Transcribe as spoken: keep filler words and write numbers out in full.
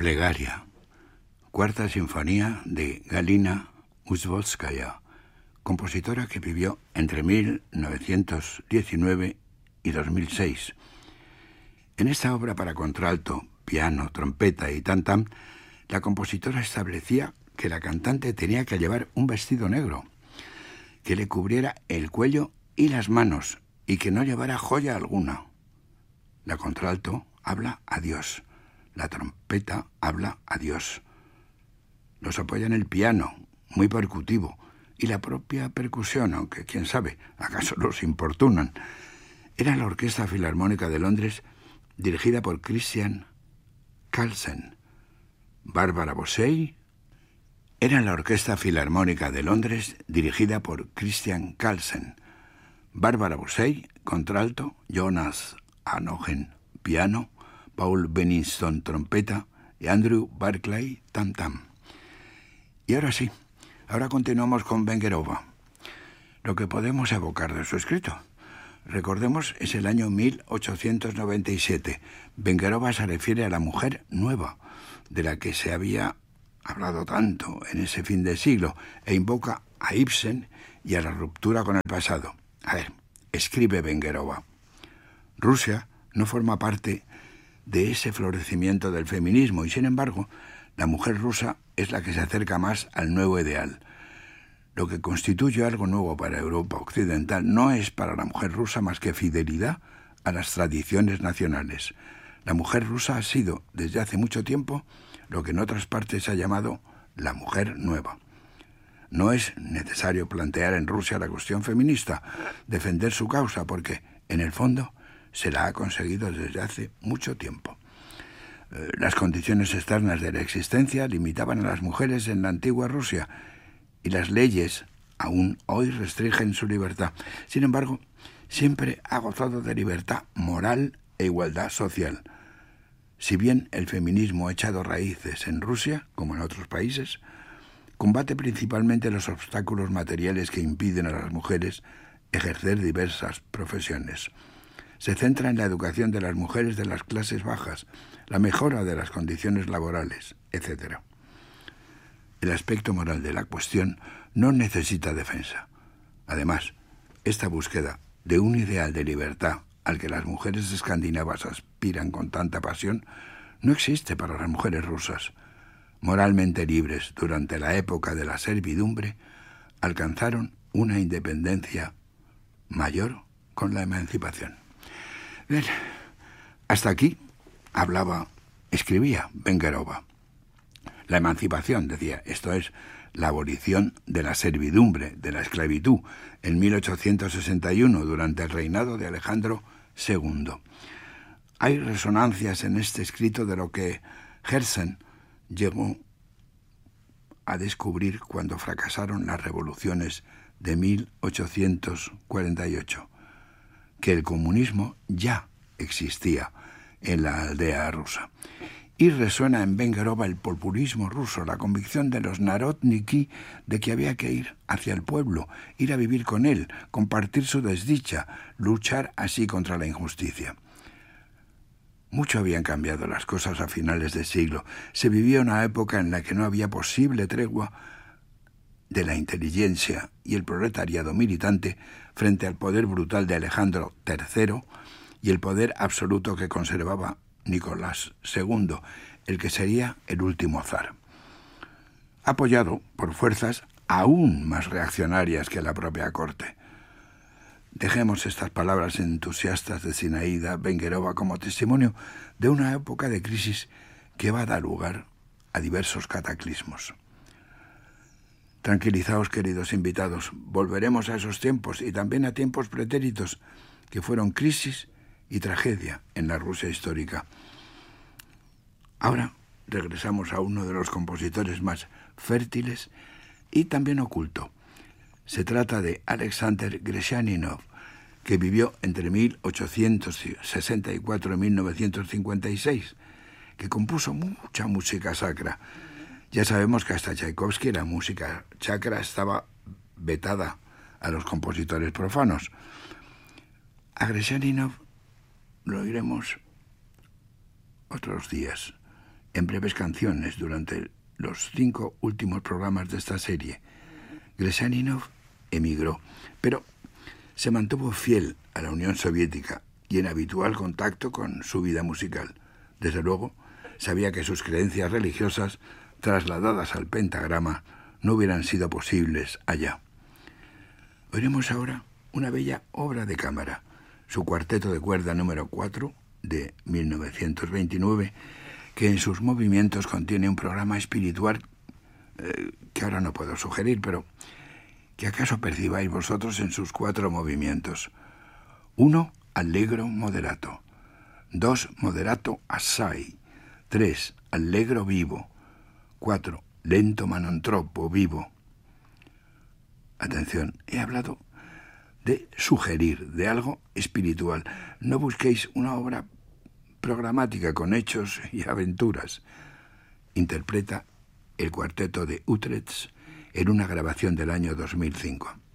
Plegaria, cuarta sinfonía de Galina Uzbovskaya, compositora que vivió entre mil novecientos diecinueve y dos mil seis. En esta obra para contralto, piano, trompeta y tam-tam, la compositora establecía que la cantante tenía que llevar un vestido negro, que le cubriera el cuello y las manos y que no llevara joya alguna. La contralto habla a Dios, la trompeta habla a Dios. Los apoya en el piano, muy percutivo, y la propia percusión, aunque quién sabe, acaso los importunan. Era la Orquesta Filarmónica de Londres, dirigida por Christian Carlsen. Bárbara Bosei era la Orquesta Filarmónica de Londres, dirigida por Christian Carlsen. Bárbara Bosei, contralto, Jonas Anogen, piano, Paul Benniston, trompeta, y Andrew Barclay, tam-tam. Y ahora sí, ahora continuamos con Vengerova. Lo que podemos evocar de su escrito, recordemos, es el año mil ochocientos noventa y siete. Vengerova se refiere a la mujer nueva, de la que se había hablado tanto en ese fin de siglo, e invoca a Ibsen y a la ruptura con el pasado. A ver, escribe Vengerova. Rusia no forma parte de ese florecimiento del feminismo y, sin embargo, la mujer rusa es la que se acerca más al nuevo ideal. Lo que constituye algo nuevo para Europa occidental no es para la mujer rusa más que fidelidad a las tradiciones nacionales. La mujer rusa ha sido, desde hace mucho tiempo, lo que en otras partes se ha llamado la mujer nueva. No es necesario plantear en Rusia la cuestión feminista, defender su causa, porque, en el fondo, se la ha conseguido desde hace mucho tiempo. Eh, las condiciones externas de la existencia limitaban a las mujeres en la antigua Rusia y las leyes aún hoy restringen su libertad. Sin embargo, siempre ha gozado de libertad moral e igualdad social. Si bien el feminismo ha echado raíces en Rusia, como en otros países, combate principalmente los obstáculos materiales que impiden a las mujeres ejercer diversas profesiones. Se centra en la educación de las mujeres de las clases bajas, la mejora de las condiciones laborales, etcétera. El aspecto moral de la cuestión no necesita defensa. Además, esta búsqueda de un ideal de libertad al que las mujeres escandinavas aspiran con tanta pasión no existe para las mujeres rusas. Moralmente libres durante la época de la servidumbre, alcanzaron una independencia mayor con la emancipación. Bien, hasta aquí hablaba, escribía Vengerova. La emancipación, decía, esto es, la abolición de la servidumbre, de la esclavitud, en mil ochocientos sesenta y uno, durante el reinado de Alejandro segundo. Hay resonancias en este escrito de lo que Herzen llegó a descubrir cuando fracasaron las revoluciones de mil ochocientos cuarenta y ocho, que el comunismo ya existía en la aldea rusa. Y resuena en Vengerova el populismo ruso, la convicción de los narodniki de que había que ir hacia el pueblo, ir a vivir con él, compartir su desdicha, luchar así contra la injusticia. Mucho habían cambiado las cosas a finales de siglo. Se vivía una época en la que no había posible tregua de la inteligencia y el proletariado militante frente al poder brutal de Alejandro tercero y el poder absoluto que conservaba Nicolás segundo, el que sería el último zar, apoyado por fuerzas aún más reaccionarias que la propia corte. Dejemos estas palabras entusiastas de Zinaida Vengerova como testimonio de una época de crisis que va a dar lugar a diversos cataclismos. Tranquilizaos, queridos invitados, volveremos a esos tiempos y también a tiempos pretéritos que fueron crisis y tragedia en la Rusia histórica. Ahora regresamos a uno de los compositores más fértiles y también oculto. Se trata de Alexander Greshchaninov, que vivió entre mil ochocientos sesenta y cuatro y mil novecientos cincuenta y seis, que compuso mucha música sacra. Ya sabemos que hasta Tchaikovsky la música sacra estaba vetada a los compositores profanos. A Greshchaninov lo oiremos otros días en breves canciones durante los cinco últimos programas de esta serie. Gleshaninov emigró, pero se mantuvo fiel a la Unión Soviética y en habitual contacto con su vida musical. Desde luego, sabía que sus creencias religiosas, trasladadas al pentagrama, no hubieran sido posibles allá. Oiremos ahora una bella obra de cámara, su cuarteto de cuerda número cuatro, de mil novecientos veintinueve, que en sus movimientos contiene un programa espiritual eh, que ahora no puedo sugerir, pero que acaso percibáis vosotros en sus cuatro movimientos. Uno, allegro moderato. Dos, moderato assai. Tres, allegro vivo. Cuatro, lento ma non troppo vivo. Atención, he hablado de sugerir, de algo espiritual. No busquéis una obra programática con hechos y aventuras. Interpreta el cuarteto de Utrecht en una grabación del año dos mil cinco.